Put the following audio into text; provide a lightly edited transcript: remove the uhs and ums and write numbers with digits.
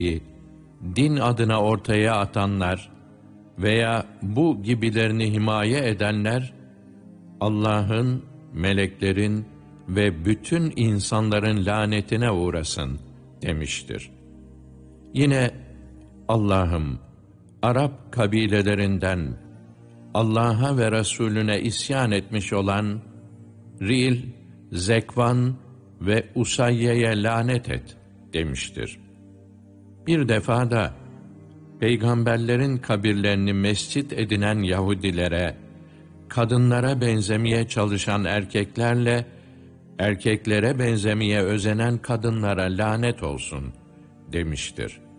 din adına ortaya atanlar veya bu gibilerini himaye edenler, Allah'ın, meleklerin ve bütün insanların lanetine uğrasın demiştir. Yine Allah'ım, Arap kabilelerinden Allah'a ve Resulüne isyan etmiş olan Ril, Zekvan ve Usayye'ye lanet et demiştir. Bir defada peygamberlerin kabirlerini mescit edinen Yahudilere, kadınlara benzemeye çalışan erkeklerle, erkeklere benzemeye özenen kadınlara lanet olsun demiştir.